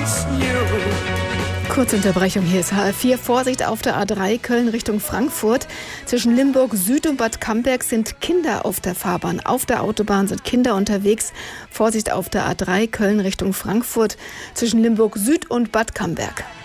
Kurze Unterbrechung, hier ist HR4. Vorsicht auf der A3 Köln Richtung Frankfurt. Zwischen Limburg Süd und Bad Camberg sind Kinder auf der Fahrbahn. Auf der Autobahn sind Kinder unterwegs. Vorsicht auf der A3 Köln Richtung Frankfurt zwischen Limburg Süd und Bad Camberg.